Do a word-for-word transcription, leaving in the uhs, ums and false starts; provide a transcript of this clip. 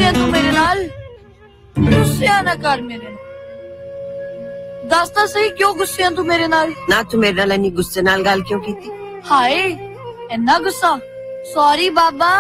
ਗੁੱਸੇ ਆ ਤੂੰ ਮੇਰੇ ਨਾਲ? ਗੁੱਸੇ ਨਾ ਕਰ ਮੇਰੇ ਨਾਲ। ਦੱਸ ਤਾਂ ਸਹੀ ਕਿਉਂ ਗੁੱਸੇ ਆ ਤੂੰ ਮੇਰੇ ਨਾਲ? ਨਾ ਤੂੰ ਮੇਰੇ ਨਾਲ ਇੰਨੀ ਗੁੱਸੇ ਨਾਲ ਗੱਲ ਕਿਉਂ ਕੀਤੀ? ਹਾਏ ਇੰਨਾ ਗੁੱਸਾ? ਸੌਰੀ ਬਾਬਾ।